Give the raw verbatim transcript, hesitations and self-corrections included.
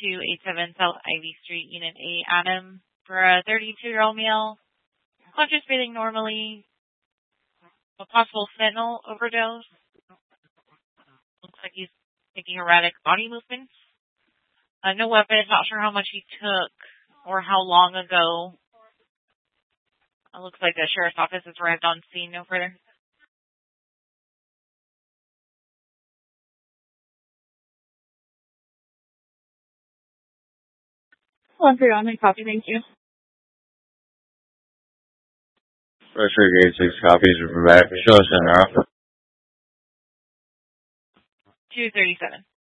two eight seven South Ivy Street, Unit eight, Adam, for a thirty-two-year-old male, conscious breathing normally, a possible fentanyl overdose. Looks like he's making erratic body movements. Uh, no weapon, not sure how much he took or how long ago. It looks like the sheriff's office has arrived on scene. No further. One for your only copy, thank you. Pressure gate six copies are back. Show us in our office. two thirty-seven.